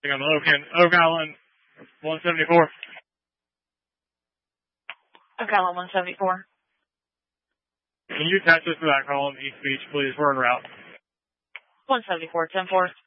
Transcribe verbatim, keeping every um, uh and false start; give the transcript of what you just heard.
On Oak, Oak Island one seventy-four. Oak Island one seventy-four. Can you attach us to that call in East Beach, please? We're en route. one seventy-four, ten four.